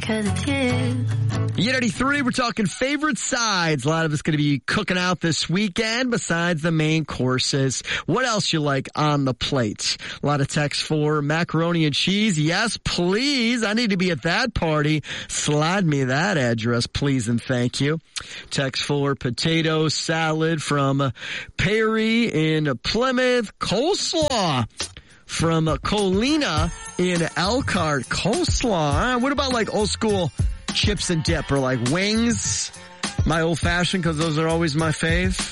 'cause it's you. Unity3, we're talking favorite sides. A lot of us going to be cooking out this weekend besides the main courses. What else you like on the plate? A lot of text for macaroni and cheese. Yes, please. I need to be at that party. Slide me that address, please and thank you. Text for potato salad from Perry in Plymouth. Coleslaw from Colina in Elkhart. Coleslaw. What about like old school chips and dip or like wings? My old fashioned, because those are always my fave.